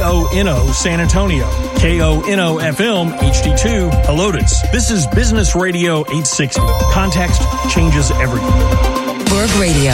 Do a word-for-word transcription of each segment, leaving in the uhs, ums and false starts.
O N O San Antonio, K O N O F M H D two Helotes. This is Business Radio eight sixty. Context changes everything. Bloomberg Radio.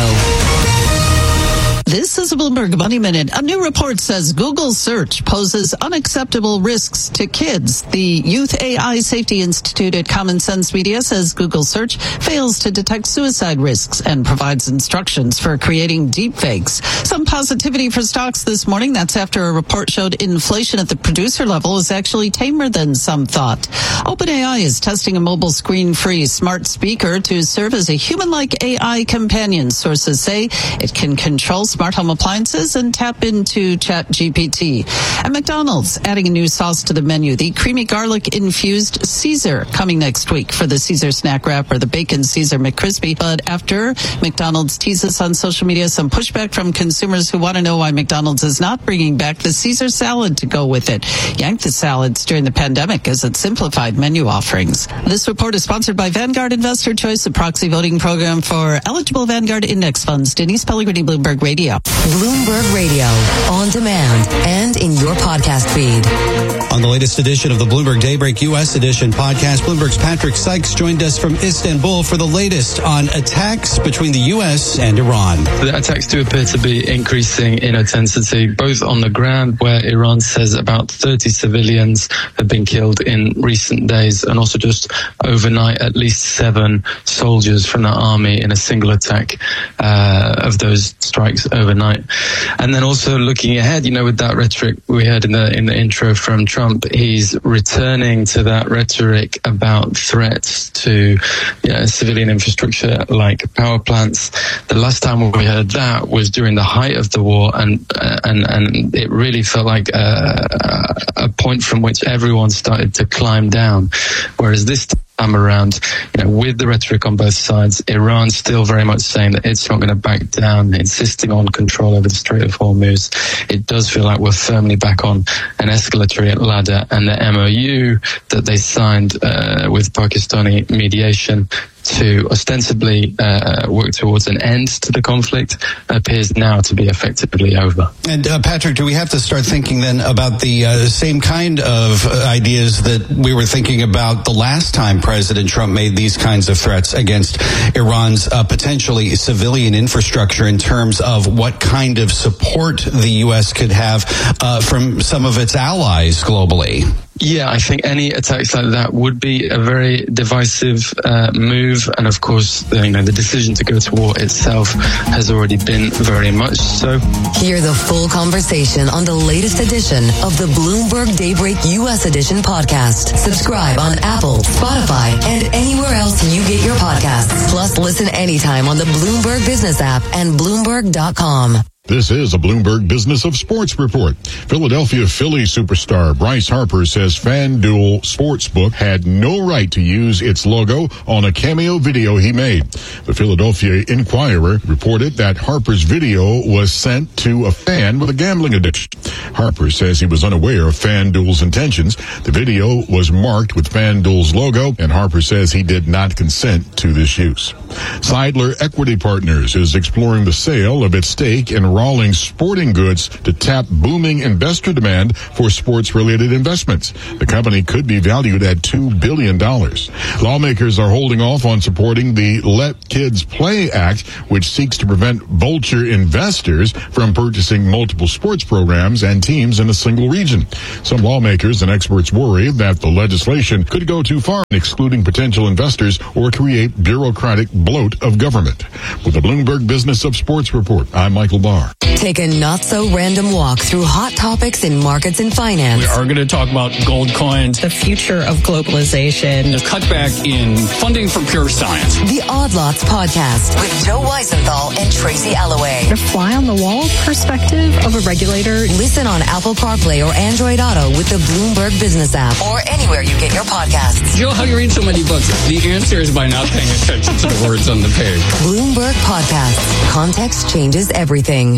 This is a Bloomberg Money Minute. A new report says Google search poses unacceptable risks to kids. The Youth A I Safety Institute at Common Sense Media says Google search fails to detect suicide risks and provides instructions for creating deepfakes. Some positivity for stocks this morning. That's after a report showed inflation at the producer level is actually tamer than some thought. OpenAI is testing a mobile screen-free smart speaker to serve as a human-like A I companion. Sources say it can control smart home appliances and tap into Chat G P T. And McDonald's adding a new sauce to the menu, the creamy garlic infused Caesar, coming next week for the Caesar snack wrap or the bacon Caesar McCrispy. But after McDonald's teases on social media some pushback from consumers who want to know why McDonald's is not bringing back the Caesar salad to go with it. Yanked the salads during the pandemic as it simplified menu offerings. This report is sponsored by Vanguard Investor Choice, a proxy voting program for eligible Vanguard index funds. Denise Pellegrini, Bloomberg Radio. Bloomberg Radio, on demand and in your podcast feed. On the latest edition of the Bloomberg Daybreak U S Edition podcast, Bloomberg's Patrick Sykes joined us from Istanbul for the latest on attacks between the U S and Iran. The attacks do appear to be increasing in intensity, both on the ground, where Iran says about thirty civilians have been killed in recent days, and also just overnight, at least seven soldiers from the army in a single attack uh, of those strikes overnight. And then also looking ahead, you know, with that rhetoric we heard in the in the intro from Trump, he's returning to that rhetoric about threats to, you know, civilian infrastructure like power plants. The last time we heard that was during the height of the war, and uh, and and it really felt like a, a point from which everyone started to climb down. Whereas this time around, you know, with the rhetoric on both sides, Iran's still very much saying that it's not going to back down, insisting on control over the Strait of Hormuz. It does feel like we're firmly back on an escalatory ladder, and the M O U that they signed uh, with Pakistani mediation to ostensibly uh, work towards an end to the conflict appears now to be effectively over. And uh, Patrick, do we have to start thinking then about the uh, same kind of uh, ideas that we were thinking about the last time President Trump made these kinds of threats against Iran's uh, potentially civilian infrastructure, in terms of what kind of support the U S could have uh, from some of its allies globally? Yeah, I think any attacks like that would be a very divisive uh, move, and of course, you know, the decision to go to war itself has already been very much so. Hear the full conversation on the latest edition of the Bloomberg Daybreak U S Edition podcast. Subscribe on Apple, Spotify, and anywhere else you get your podcasts. Plus, listen anytime on the Bloomberg Business app and Bloomberg dot com. This is a Bloomberg Business of Sports report. Philadelphia Phillies superstar Bryce Harper says FanDuel Sportsbook had no right to use its logo on a cameo video he made. The Philadelphia Inquirer reported that Harper's video was sent to a fan with a gambling addiction. Harper says he was unaware of FanDuel's intentions. The video was marked with FanDuel's logo, and Harper says he did not consent to this use. Seidler Equity Partners is exploring the sale of its stake in Rawlings Sporting Goods to tap booming investor demand for sports-related investments. The company could be valued at two billion dollars. Lawmakers are holding off on supporting the Let Kids Play Act, which seeks to prevent vulture investors from purchasing multiple sports programs and teams in a single region. Some lawmakers and experts worry that the legislation could go too far in excluding potential investors or create bureaucratic bloat of government. With the Bloomberg Business of Sports report, I'm Michael Barr. Take a not-so-random walk through hot topics in markets and finance. We are going to talk about gold coins, the future of globalization, the cutback in funding for pure science. The Odd Lots podcast with Joe Weisenthal and Tracy Alloway. The fly-on-the-wall perspective of a regulator. Listen on Apple CarPlay or Android Auto with the Bloomberg Business app, or anywhere you get your podcasts. Joe, how do you read so many books? The answer is by not paying attention to the words on the page. Bloomberg Podcasts. Context changes everything.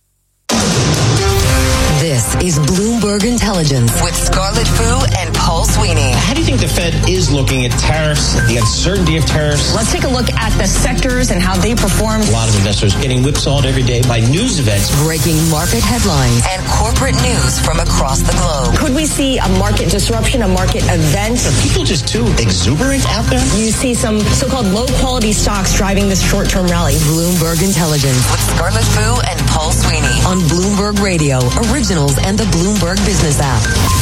This is Bloomberg Intelligence with Scarlett Fu and Paul Sweeney. How do you think the Fed is looking at tariffs, the uncertainty of tariffs? Let's take a look at the sectors and how they performed. A lot of investors getting whipsawed every day by news events. Breaking market headlines and corporate news from across the globe. Could we see a market disruption, a market event? Are people just too exuberant out there? You see some so-called low-quality stocks driving this short-term rally. Bloomberg Intelligence with Scarlett Fu and Paul Sweeney on Bloomberg Radio, Originals, and the Bloomberg Business app.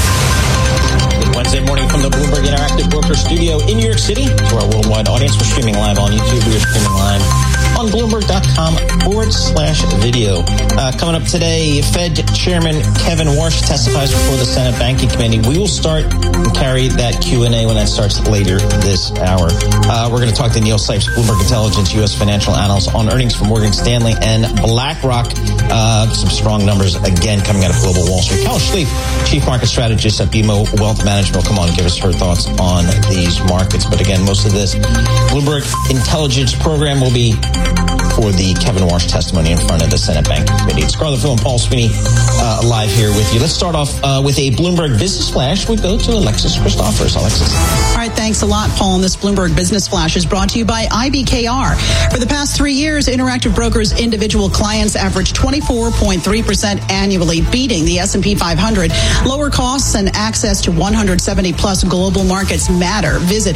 Wednesday morning from the Bloomberg Interactive Broker Studio in New York City. To our worldwide audience, we're streaming live on YouTube. We are streaming live on Bloomberg.com forward slash video. Uh, coming up today, Fed Chairman Kevin Warsh testifies before the Senate Banking Committee. We will start and carry that Q and A when that starts later this hour. Uh, we're going to talk to Neil Sipes, Bloomberg Intelligence, U S financial analyst, on earnings from Morgan Stanley and BlackRock. Uh, some strong numbers again coming out of Global Wall Street. Cal Schlief, Chief Market Strategist at B M O Wealth Management, will come on and give us her thoughts on these markets. But again, most of this Bloomberg Intelligence program will be for the Kevin Warsh testimony in front of the Senate Banking Committee. It's Scarlett Fu and Paul Sweeney uh, live here with you. Let's start off uh, with a Bloomberg Business Flash. We go to Alexis Christophers. Alexis. All right, thanks a lot, Paul. And this Bloomberg Business Flash is brought to you by I B K R. For the past three years, Interactive Brokers' individual clients averaged twenty-four point three percent annually, beating the S and P five hundred. Lower costs and access to one hundred seventy plus global markets matter. Visit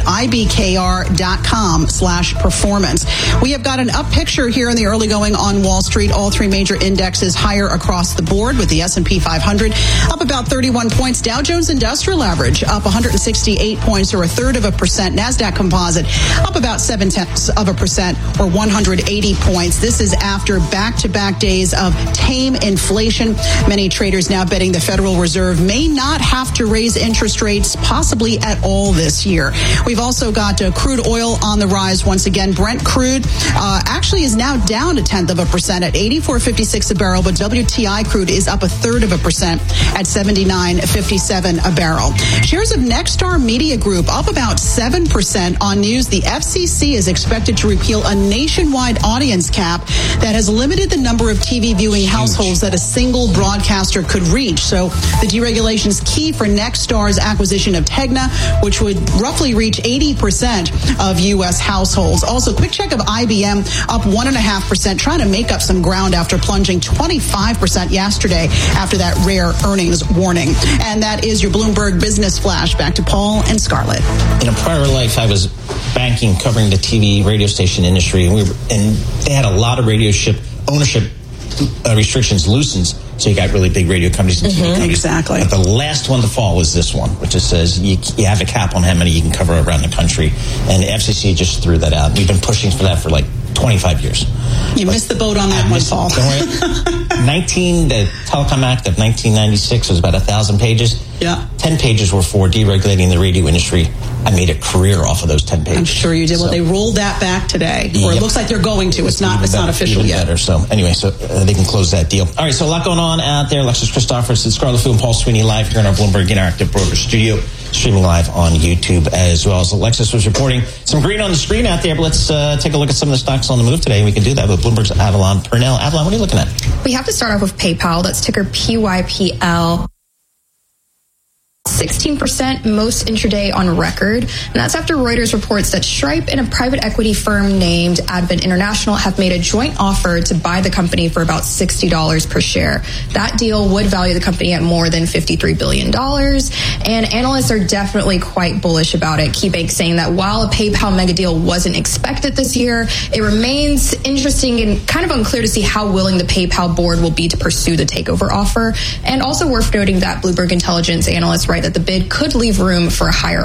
ibkr.com slash performance. We have got an up picture here in the early going on Wall Street. All three major indexes higher across the board, with the S and P five hundred up about thirty-one points. Dow Jones Industrial Average up one hundred sixty-eight points, or a third of a percent. NASDAQ Composite up about seven tenths of a percent, or one hundred eighty points. This is after back-to-back days of tame inflation. Many traders now betting the Federal Reserve may not have to raise interest rates, possibly at all this year. We've also got uh, crude oil on the rise once again. Brent crude uh, actually is now down a tenth of a percent at eighty-four fifty-six a barrel, but W T I crude is up a third of a percent at seventy-nine fifty-seven a barrel. Shares of Nexstar Media Group up about seven percent on news the F C C is expected to repeal a nationwide audience cap that has limited the number of T V viewing households that a single broadcaster could reach. So the deregulation is key for Nexstar's acquisition of Tegna, which would roughly reach eighty percent of U S households. Also, quick check of I B M up one point five percent, trying to make up some ground after plunging twenty-five percent yesterday after that rare earnings warning. And that is your Bloomberg Business Flash. Back to Paul and Scarlett. In a prior life, I was banking, covering the T V radio station industry, and we were, and they had a lot of radio ship ownership uh, restrictions loosened. So you got really big radio companies and T V mm-hmm, companies. Exactly. But the last one to fall was this one, which just says you, you have a cap on how many you can cover around the country. And the F C C just threw that out. We've been pushing for that for like twenty-five years. You but missed the boat on that I one, Paul. nineteen the Telecom Act of nineteen ninety-six was about a thousand pages. Yeah. Ten pages were for deregulating the radio industry. I made a career off of those ten pages. I'm sure you did. So, well, they rolled that back today, or yep. It looks like they're going to. It's, it's not. It's better, not official yet. Better. So anyway, so uh, they can close that deal. All right. So a lot going on out there. Alexis Christophers and Scarlett Fu and Paul Sweeney live here in our Bloomberg Interactive Broker Studio, streaming live on YouTube as well. As Alexis was reporting, some green on the screen out there. But let's uh, take a look at some of the stocks on the move today. We can do that with Bloomberg's Avalon Purnell. Avalon, what are you looking at? We have to start off with PayPal. That's ticker P Y P L. sixteen percent most intraday on record. And that's after Reuters reports that Stripe and a private equity firm named Advent International have made a joint offer to buy the company for about sixty dollars per share. That deal would value the company at more than fifty-three billion dollars. And analysts are definitely quite bullish about it. KeyBank saying that while a PayPal mega deal wasn't expected this year, it remains interesting and kind of unclear to see how willing the PayPal board will be to pursue the takeover offer. And also worth noting that Bloomberg Intelligence analysts write that the bid could leave room for a higher